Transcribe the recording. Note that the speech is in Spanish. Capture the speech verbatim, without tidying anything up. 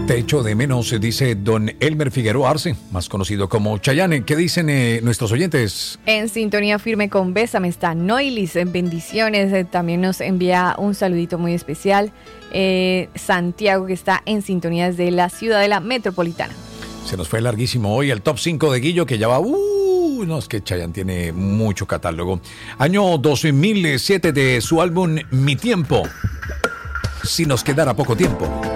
Te echo de menos, dice don Elmer Figueroa Arce, más conocido como Chayanne. ¿Qué dicen eh, nuestros oyentes? En sintonía firme con Bésame está Noilis, en bendiciones. Eh, también nos envía un saludito muy especial. Eh, Santiago, que está en sintonía desde la Ciudadela Metropolitana. Se nos fue larguísimo hoy el top cinco de Guillo, que ya va... Uh, no, es que Chayanne tiene mucho catálogo. Año dos mil siete de su álbum Mi Tiempo. Si nos quedara poco tiempo.